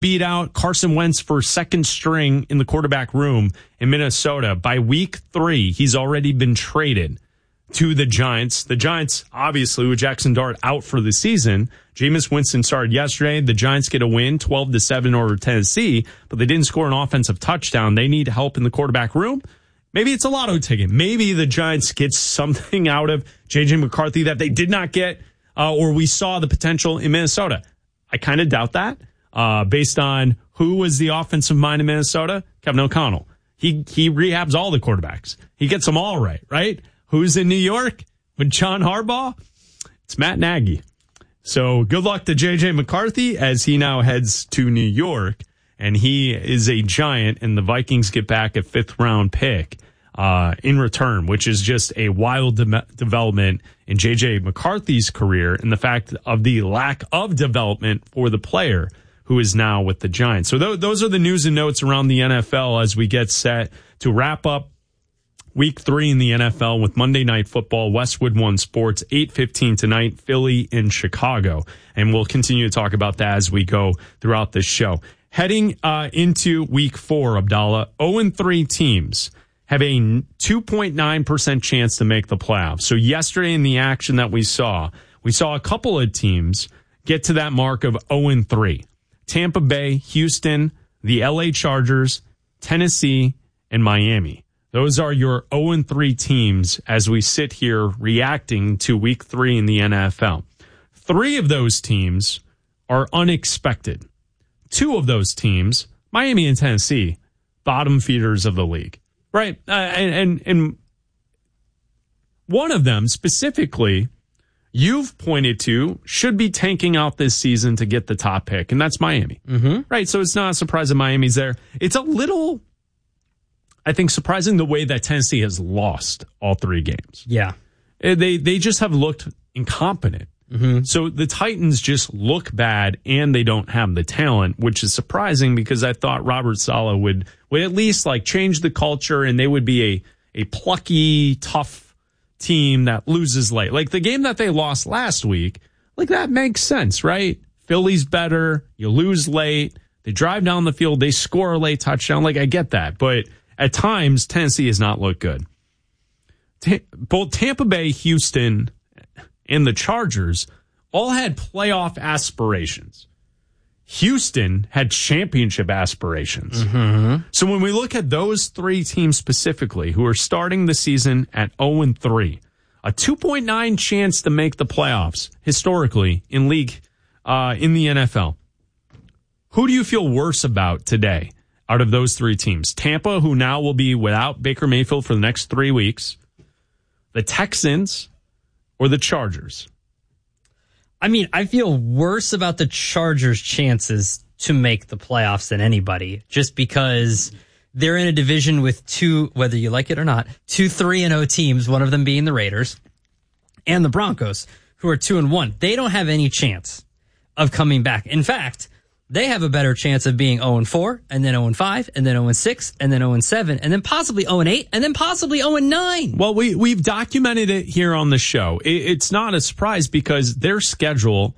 beat out Carson Wentz for second string in the quarterback room in Minnesota. By week 3, he's already been traded to the Giants. The Giants, obviously, with Jackson Dart out for the season. Jameis Winston started yesterday. The Giants get a win, 12-7 over Tennessee, but they didn't score an offensive touchdown. They need help in the quarterback room. Maybe it's a lotto ticket. Maybe the Giants get something out of J.J. McCarthy that they did not get, or we saw the potential in Minnesota. I kind of doubt that. Based on who was the offensive mind in Minnesota, Kevin O'Connell. He rehabs all the quarterbacks. He gets them all right? Who's in New York with John Harbaugh? It's Matt Nagy. So good luck to J.J. McCarthy as he now heads to New York, and he is a Giant, and the Vikings get back a 5th-round pick in return, which is just a wild development in J.J. McCarthy's career and the fact of the lack of development for the player who is now with the Giants. So those are the news and notes around the NFL as we get set to wrap up Week 3 in the NFL with Monday Night Football, Westwood One Sports, 8:15 tonight, Philly and Chicago. And we'll continue to talk about that as we go throughout this show. Heading into Week 4, Abdallah, 0-3 teams have a 2.9% chance to make the playoffs. So yesterday in the action that we saw a couple of teams get to that mark of 0-3. Tampa Bay, Houston, the LA Chargers, Tennessee, and Miami. Those are your 0-3 teams as we sit here reacting to Week 3 in the NFL. 3 of those teams are unexpected. 2 of those teams, Miami and Tennessee, bottom feeders of the league. Right? And one of them specifically you've pointed to should be tanking out this season to get the top pick, and that's Miami. Mm-hmm. Right? So it's not a surprise that Miami's there. It's a little, I think, surprising the way that Tennessee has lost all 3 games. Yeah. They just have looked incompetent. Mm-hmm. So the Titans just look bad, and they don't have the talent, which is surprising because I thought Robert Saleh would at least like change the culture, and they would be a plucky, tough team that loses late. Like the game that they lost last week, like that makes sense, right? Philly's better. You lose late. They drive down the field. They score a late touchdown. Like I get that. But at times, Tennessee has not looked good. Both Tampa Bay, Houston, and the Chargers all had playoff aspirations. Houston had championship aspirations. Mm-hmm. So when we look at those 3 teams specifically who are starting the season at 0-3, a 2.9 chance to make the playoffs historically in league, in the NFL. Who do you feel worse about today out of those 3 teams? Tampa, who now will be without Baker Mayfield for the next 3 weeks, the Texans, or the Chargers? I mean, I feel worse about the Chargers' chances to make the playoffs than anybody, just because they're in a division with 2, whether you like it or not, 2 3-0 teams, one of them being the Raiders, and the Broncos, who are 2-1. They don't have any chance of coming back. In fact, they have a better chance of being 0-4, and then 0-5, and then 0-6, and then 0-7, and then possibly 0-8, and then possibly 0-9. Well, we've documented it here on the show. It's not a surprise because their schedule,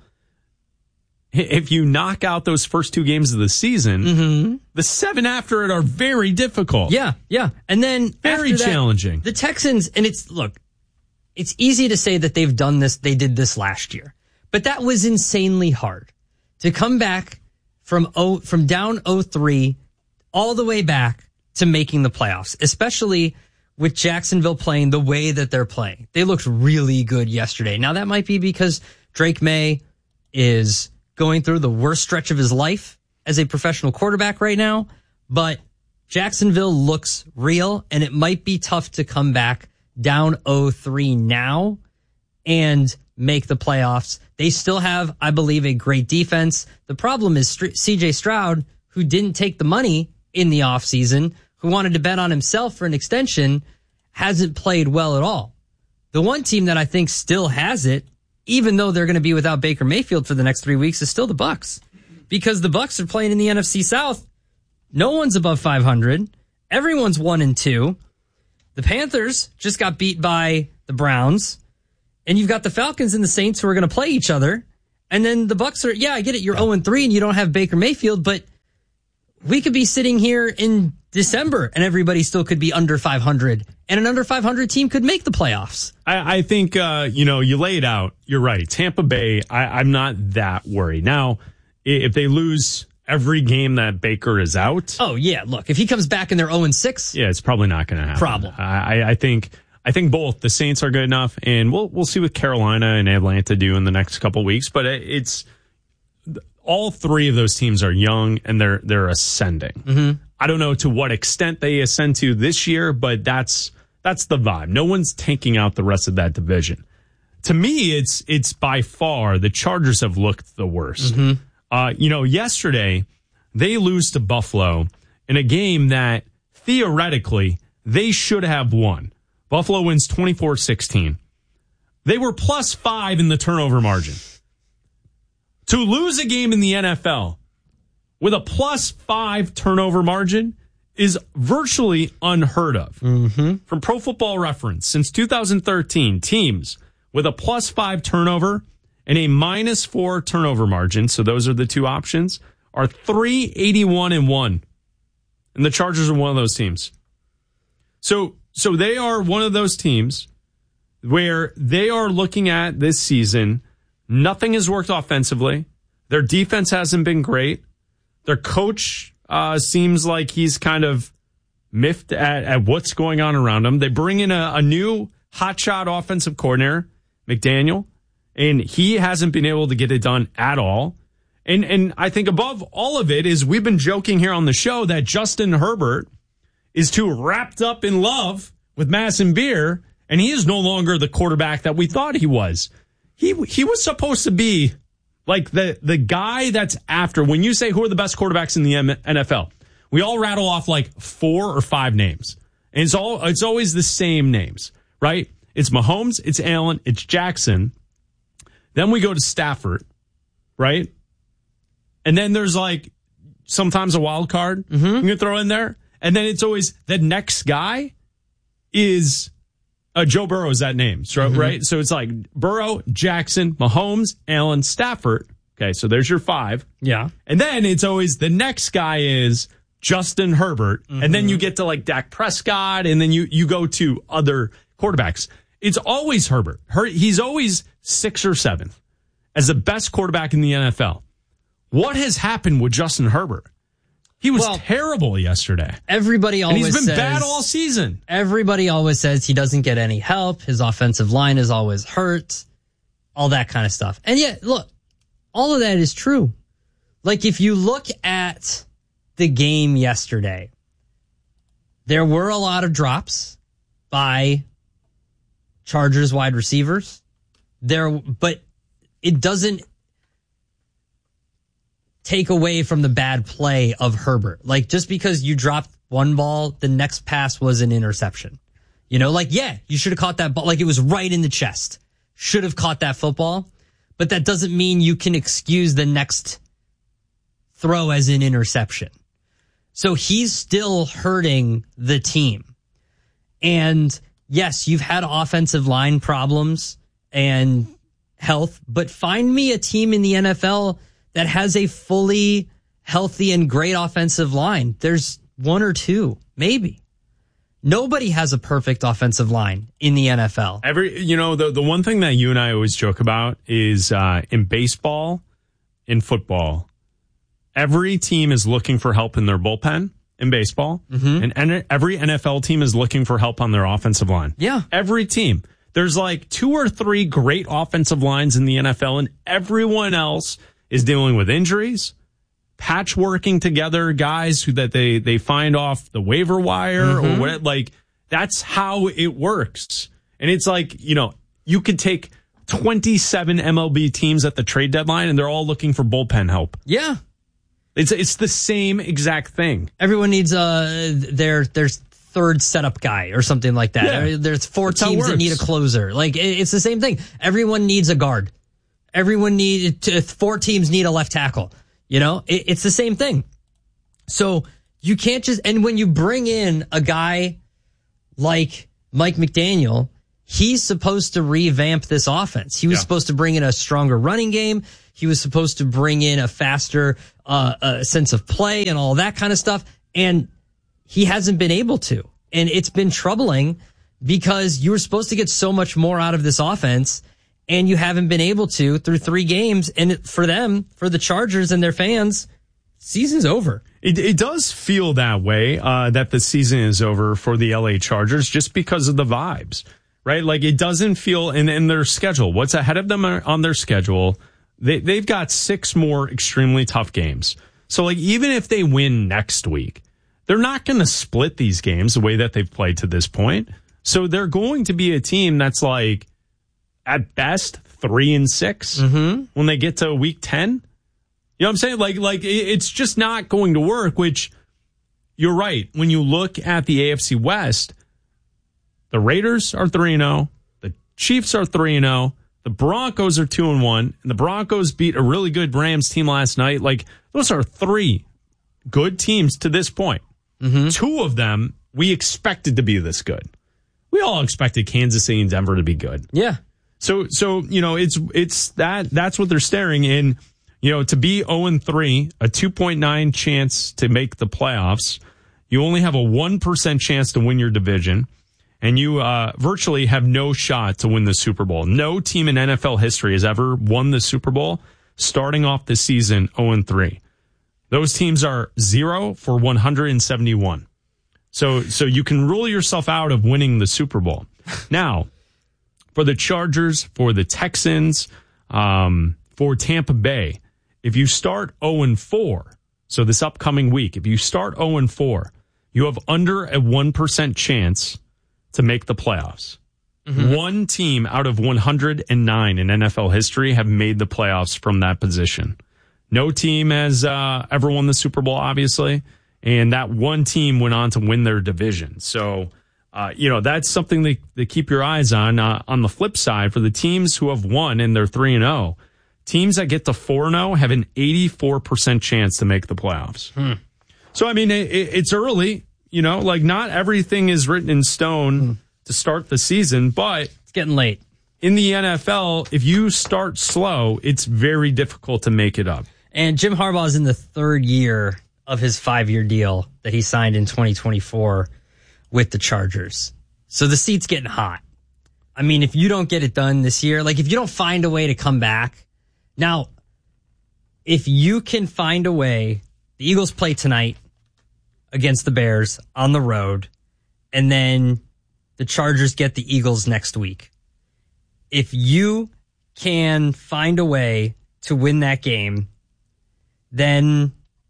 if you knock out those first 2 games of the season, mm-hmm. the 7 after it are very difficult. Yeah. And then very challenging. The Texans, and it's easy to say that they've done this, they did this last year, but that was insanely hard to come back from down 0-3 all the way back to making the playoffs, especially with Jacksonville playing the way that they're playing. They looked really good yesterday. Now, that might be because Drake May is going through the worst stretch of his life as a professional quarterback right now, but Jacksonville looks real, and it might be tough to come back down 0-3 now and make the playoffs. They still have, I believe, a great defense. The problem is C.J. Stroud, who didn't take the money in the offseason, who wanted to bet on himself for an extension, hasn't played well at all. The one team that I think still has it, even though they're going to be without Baker Mayfield for the next 3 weeks, is still the Bucs. Because the Bucs are playing in the NFC South. No one's above 500. Everyone's 1-2. The Panthers just got beat by the Browns. And you've got the Falcons and the Saints who are going to play each other. And then the Bucs are, I get it, you're 0-3 and you don't have Baker Mayfield, but we could be sitting here in December and everybody still could be under 500 and an under 500 team could make the playoffs. I think, you lay it out. You're right. Tampa Bay, I'm not that worried. Now, if they lose every game that Baker is out. Oh, yeah. Look, if he comes back and they're 0-6. Yeah, it's probably not going to happen. Problem. I think both the Saints are good enough, and we'll see what Carolina and Atlanta do in the next couple of weeks. But it's all three of those teams are young and they're ascending. Mm-hmm. I don't know to what extent they ascend to this year, but that's the vibe. No one's tanking out the rest of that division. To me, it's by far the Chargers have looked the worst. Mm-hmm. Yesterday they lose to Buffalo in a game that theoretically they should have won. Buffalo wins 24-16. They were +5 in the turnover margin. To lose a game in the NFL with a +5 turnover margin is virtually unheard of. Mm-hmm. From Pro Football Reference, since 2013, teams with a +5 turnover and a -4 turnover margin, so those are the two options, are 381-1. And the Chargers are one of those teams. So they are one of those teams where they are looking at this season, nothing has worked offensively. Their defense hasn't been great. Their coach seems like he's kind of miffed at what's going on around him. They bring in a new hotshot offensive coordinator, McDaniel, and he hasn't been able to get it done at all. And I think above all of it is we've been joking here on the show that Justin Herbert is too wrapped up in love with Madison Beer, and he is no longer the quarterback that we thought he was. He was supposed to be like the guy that's after. When you say who are the best quarterbacks in the NFL, we all rattle off like 4 or 5 names. And it's always the same names, right? It's Mahomes, it's Allen, it's Jackson. Then we go to Stafford, right? And then there's like sometimes a wild card you can throw in there. And then it's always the next guy is Joe Burrow is that name, right? So it's like Burrow, Jackson, Mahomes, Allen, Stafford. Okay, so there's your 5. Yeah. And then it's always the next guy is Justin Herbert. And then you get to like Dak Prescott, and then you go to other quarterbacks. It's always Herbert. He's always 6th or 7th as the best quarterback in the NFL. What has happened with Justin Herbert? He was terrible yesterday. Everybody always and he's been says, bad all season. Everybody always says he doesn't get any help. His offensive line is always hurt. All that kind of stuff. And yet, look, all of that is true. Like, if you look at the game yesterday, there were a lot of drops by Chargers wide receivers. But it doesn't take away from the bad play of Herbert. Like, just because you dropped one ball, the next pass was an interception. You should have caught that ball. Like, it was right in the chest. Should have caught that football. But that doesn't mean you can excuse the next throw as an interception. So he's still hurting the team. And yes, you've had offensive line problems and health, but find me a team in the NFL that has a fully healthy and great offensive line. There's 1 or 2, maybe. Nobody has a perfect offensive line in the NFL. The one thing that you and I always joke about is in baseball, in football, every team is looking for help in their bullpen in baseball, and every NFL team is looking for help on their offensive line. Yeah. Every team. There's like 2 or 3 great offensive lines in the NFL, and everyone else is dealing with injuries, patchworking together guys that they find off the waiver wire or what. Like, that's how it works. And it's like, you could take 27 MLB teams at the trade deadline and they're all looking for bullpen help. Yeah. It's the same exact thing. Everyone needs their third setup guy or something like that. Yeah. There's 4 teams that need a closer. Like, it's the same thing. Everyone needs a guard. 4 teams need a left tackle. It's the same thing. So you can't and when you bring in a guy like Mike McDaniel, he's supposed to revamp this offense. He was supposed to bring in a stronger running game. He was supposed to bring in a faster sense of play and all that kind of stuff. And he hasn't been able to. And it's been troubling because you were supposed to get so much more out of this offense, and you haven't been able to through 3 games. And for them, for the Chargers and their fans, season's over. It does feel that way, that the season is over for the LA Chargers just because of the vibes, right? Like, it doesn't feel in their schedule. What's ahead of them on their schedule? They've got 6 more extremely tough games. So, like, even if they win next week, they're not going to split these games the way that they've played to this point. So they're going to be a team that's like, at best, 3-6 when they get to week 10. You know what I'm saying? Like it's just not going to work, which you're right. When you look at the AFC West, the Raiders are 3-0. The Chiefs are 3-0. The Broncos are 2-1. And the Broncos beat a really good Rams team last night. Like, those are 3 good teams to this point. 2 of them we expected to be this good. We all expected Kansas City and Denver to be good. Yeah. So you know, it's that's what they're staring in. You know, to be 0-3, a 2.9 chance to make the playoffs. You only have a 1% chance to win your division, and you virtually have no shot to win the Super Bowl. No team in NFL history has ever won the Super Bowl starting off the season 0-3. Those teams are 0 for 171. So you can rule yourself out of winning the Super Bowl. Now, for the Chargers, for the Texans, for Tampa Bay, if you start 0-4, so this upcoming week, if you start 0-4, you have under a 1% chance to make the playoffs. 1 team out of 109 in NFL history have made the playoffs from that position. No team has ever won the Super Bowl, obviously, and that 1 team went on to win their division. So, you know, that's something to keep your eyes on. On the flip side, for the teams who have won and they're 3-0, teams that get to 4-0 have an 84% chance to make the playoffs. So, I mean, it's early. You know, like, not everything is written in stone to start the season, but it's getting late. In the NFL, if you start slow, it's very difficult to make it up. And Jim Harbaugh is in the 3rd year of his 5-year deal that he signed in 2024 with the Chargers. So the seat's getting hot. I mean, if you don't get it done this year, like, if you don't find a way to come back. Now, if you can find a way, the Eagles play tonight against the Bears on the road, and then the Chargers get the Eagles next week. If you can find a way to win that game, then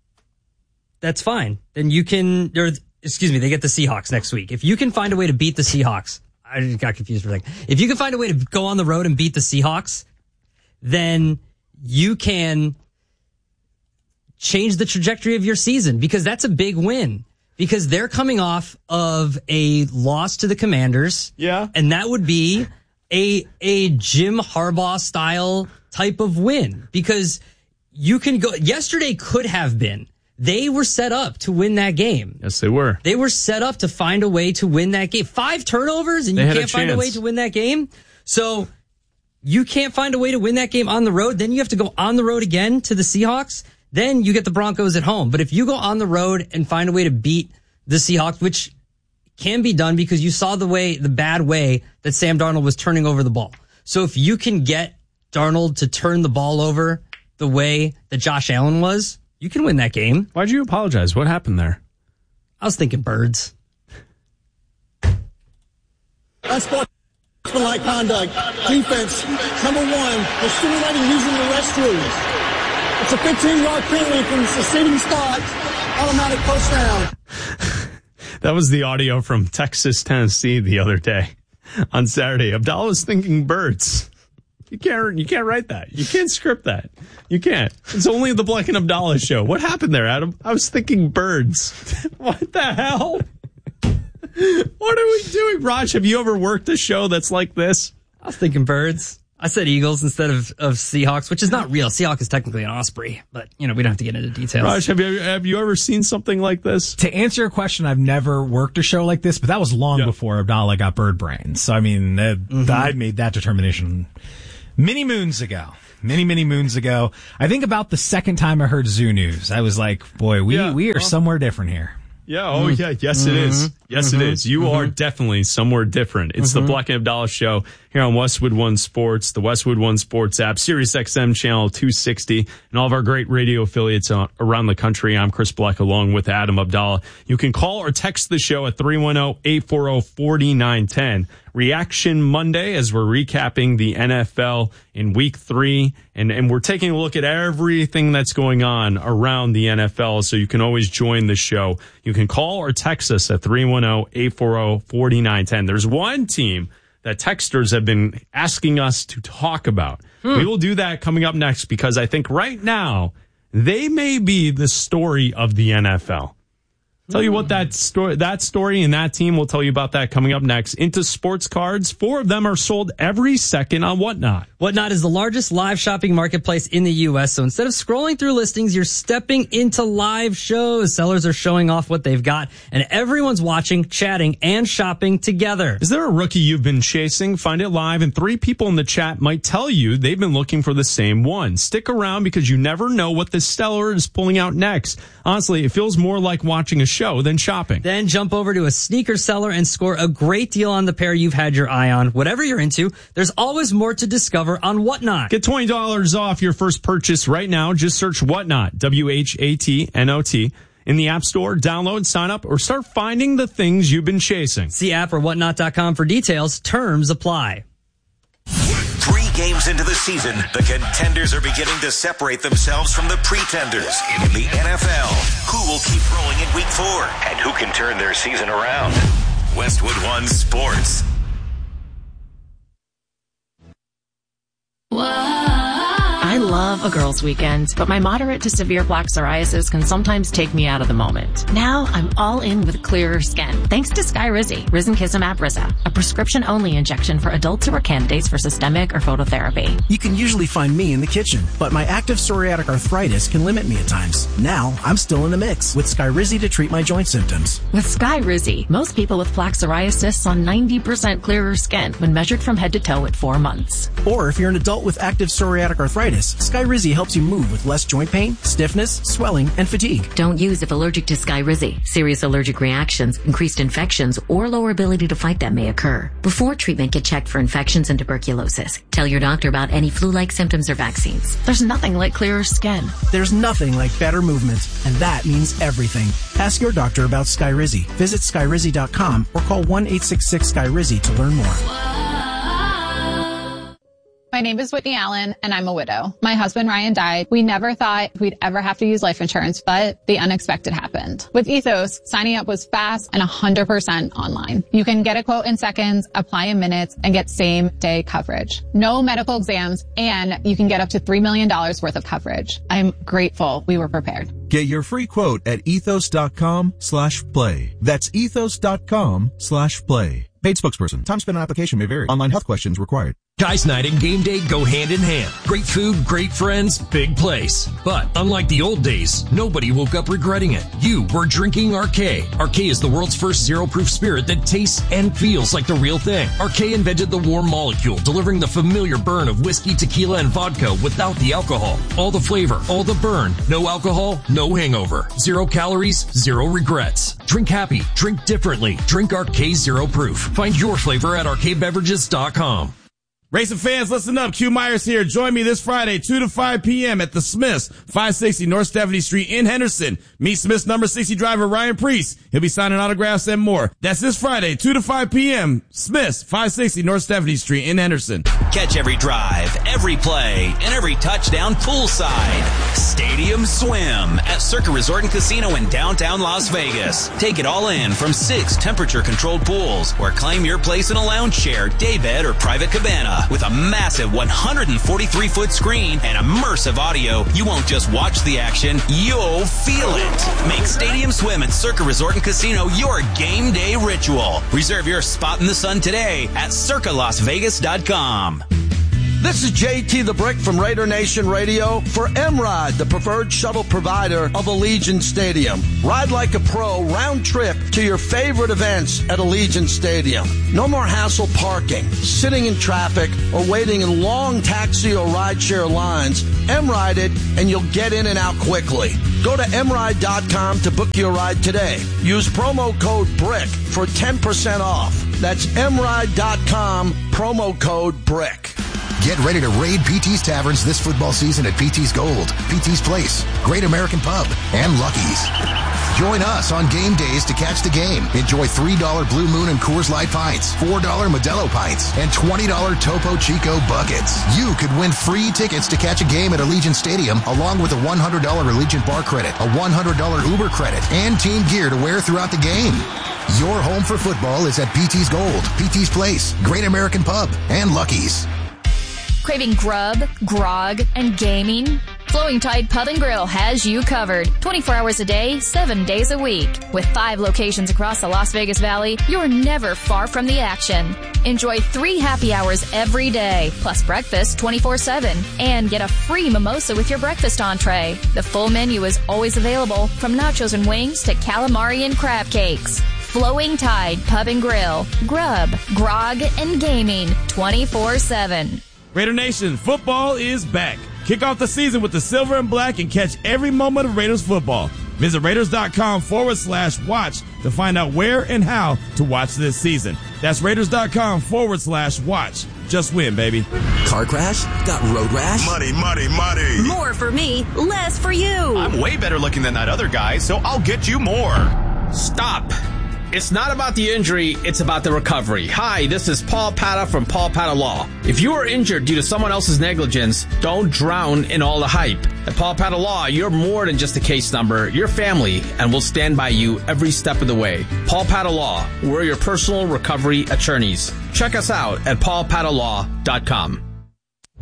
that's fine. Then you can, they get the Seahawks next week. If you can find a way to beat the Seahawks, I just got confused for a second. If you can find a way to go on the road and beat the Seahawks, then you can change the trajectory of your season, because that's a big win. Because they're coming off of a loss to the Commanders. Yeah. And that would be a Jim Harbaugh style type of win, because you can go, yesterday could have been, they were set up to win that game. Yes, they were. They were set up to find a way to win that game. 5 turnovers and you can't find a way to win that game. So you can't find a way to win that game on the road. Then you have to go on the road again to the Seahawks. Then you get the Broncos at home. But if you go on the road and find a way to beat the Seahawks, which can be done because you saw the bad way that Sam Darnold was turning over the ball. So if you can get Darnold to turn the ball over the way that Josh Allen was, you can win that game. Why'd you apologize? What happened there? I was thinking birds. Unsportsmanlike conduct. Defense, number 1, they're simulating using the restrooms. It's a 15-yard penalty from the seceding spot. Automatic first down. That was the audio from Texas, Tennessee the other day on Saturday. Abdallah was thinking birds. You can't write that. You can't script that. You can't. It's only the Black and Abdallah show. What happened there, Adam? I was thinking birds. What the hell? What are we doing? Raj, have you ever worked a show that's like this? I was thinking birds. I said Eagles instead of Seahawks, which is not real. Seahawk is technically an osprey, but we don't have to get into details. Raj, have you ever seen something like this? To answer your question, I've never worked a show like this, but that was long before Abdallah got bird brain. So, I mean, I made that determination many moons ago. many, many moons ago. I think about the second time I heard Zoo News, I was like, boy, we are somewhere different here. Yeah. Oh, yeah. Yes, it is. Yes, it is. You are definitely somewhere different. It's the Black and Abdallah Show here on Westwood One Sports, the Westwood One Sports app, Sirius XM channel 260, and all of our great radio affiliates around the country. I'm Chris Black along with Adam Abdallah. You can call or text the show at 310-840-4910. Reaction Monday as we're recapping the NFL in week 3. And we're taking a look at everything that's going on around the NFL. So you can always join the show. You can call or text us at 310-840-4910. There's one team that texters have been asking us to talk about. We will do that coming up next because I think right now they may be the story of the NFL. Tell you what, that story and that team, we'll tell you about that coming up next. Into sports cards, 4 of them are sold every second on Whatnot. Whatnot is the largest live shopping marketplace in the U.S., so instead of scrolling through listings, you're stepping into live shows. Sellers are showing off what they've got, and everyone's watching, chatting, and shopping together. Is there a rookie you've been chasing? Find it live, and 3 people in the chat might tell you they've been looking for the same one. Stick around because you never know what the seller is pulling out next. Honestly, it feels more like watching a show than shopping. Then jump over to a sneaker seller and score a great deal on the pair you've had your eye on. Whatever you're into, there's always more to discover on Whatnot. Get $20 off your first purchase right now. Just search Whatnot, WHATNOT, in the App Store. Download, sign up, or start finding the things you've been chasing. See app or whatnot.com for details. Terms apply. 3 games into the season, the contenders are beginning to separate themselves from the pretenders in the NFL. Who will keep rolling in week 4 and who can turn their season around? Westwood One Sports. I love a girls' weekend, but my moderate to severe plaque psoriasis can sometimes take me out of the moment. Now I'm all in with clearer skin, thanks to Skyrizi, Risankizumab Riza, a prescription-only injection for adults who are candidates for systemic or phototherapy. You can usually find me in the kitchen, but my active psoriatic arthritis can limit me at times. Now I'm still in the mix with Skyrizi to treat my joint symptoms. With Skyrizi, most people with plaque psoriasis saw 90% clearer skin when measured from head to toe at 4 months. Or if you're an adult with active psoriatic arthritis, Skyrizi helps you move with less joint pain, stiffness, swelling, and fatigue. Don't use if allergic to Skyrizi. Serious allergic reactions, increased infections, or lower ability to fight them may occur. Before treatment, get checked for infections and tuberculosis. Tell your doctor about any flu-like symptoms or vaccines. There's nothing like clearer skin. There's nothing like better movement, and that means everything. Ask your doctor about Skyrizi. Visit Skyrizi.com or call 1-866-SKYRIZI to learn more. My name is Whitney Allen, and I'm a widow. My husband, Ryan, died. We never thought we'd ever have to use life insurance, but the unexpected happened. With Ethos, signing up was fast and 100% online. You can get a quote in seconds, apply in minutes, and get same-day coverage. No medical exams, and you can get up to $3 million worth of coverage. I'm grateful we were prepared. Get your free quote at ethos.com/play. That's ethos.com/play. Paid spokesperson. Time spent on application may vary. Online health questions required. Guys night and game day go hand in hand. Great food, great friends, big place. But unlike the old days, nobody woke up regretting it. You were drinking Arcay. Arcay is the world's first zero-proof spirit that tastes and feels like the real thing. Arcay invented the warm molecule, delivering the familiar burn of whiskey, tequila, and vodka without the alcohol. All the flavor, all the burn. No alcohol, no hangover. 0 calories, 0 regrets. Drink happy, drink differently. Drink Arcay Zero Proof. Find your flavor at arcaybeverages.com. Racing fans, listen up. Q Myers here. Join me this Friday, 2 to 5 p.m. at the Smiths, 560 North Stephanie Street in Henderson. Meet Smiths number 60 driver Ryan Priest. He'll be signing autographs and more. That's this Friday, 2 to 5 p.m. Smiths, 560 North Stephanie Street in Henderson. Catch every drive, every play, and every touchdown poolside. Stadium Swim at Circa Resort and Casino in downtown Las Vegas. Take it all in from 6 temperature-controlled pools or claim your place in a lounge chair, daybed, or private cabana. With a massive 143-foot screen and immersive audio, you won't just watch the action, you'll feel it. Make Stadium Swim at Circa Resort and Casino your game day ritual. Reserve your spot in the sun today at circalasvegas.com. This is JT the Brick from Raider Nation Radio for M-Ride, the preferred shuttle provider of Allegiant Stadium. Ride like a pro round trip to your favorite events at Allegiant Stadium. No more hassle parking, sitting in traffic, or waiting in long taxi or rideshare lines. M-Ride it and you'll get in and out quickly. Go to mride.com to book your ride today. Use promo code BRICK for 10% off. That's mride.com, promo code BRICK. Get ready to raid PT's Taverns this football season at PT's Gold, PT's Place, Great American Pub, and Lucky's. Join us on game days to catch the game. Enjoy $3 Blue Moon and Coors Light pints, $4 Modelo pints, and $20 Topo Chico buckets. You could win free tickets to catch a game at Allegiant Stadium, along with a $100 Allegiant bar credit, a $100 Uber credit, and team gear to wear throughout the game. Your home for football is at PT's Gold, PT's Place, Great American Pub, and Lucky's. Craving grub, grog, and gaming? Flowing Tide Pub and Grill has you covered. 24 hours a day, 7 days a week. With 5 locations across the Las Vegas Valley, you're never far from the action. Enjoy 3 happy hours every day, plus breakfast 24/7. And get a free mimosa with your breakfast entree. The full menu is always available, from nachos and wings to calamari and crab cakes. Flowing Tide Pub and Grill. Grub, grog, and gaming 24/7. Raider Nation, football is back. Kick off the season with the silver and black and catch every moment of Raiders football. Visit Raiders.com/watch to find out where and how to watch this season. That's Raiders.com/watch. Just win, baby. Car crash? Got road rash? Money. More for me, less for you. I'm way better looking than that other guy, so I'll get you more. Stop. It's not about the injury, it's about the recovery. Hi, this is Paul Pata from Paul Pata Law. If you are injured due to someone else's negligence, don't drown in all the hype. At Paul Pata Law, you're more than just a case number. You're family, and we'll stand by you every step of the way. Paul Pata Law, we're your personal recovery attorneys. Check us out at paulpatalaw.com.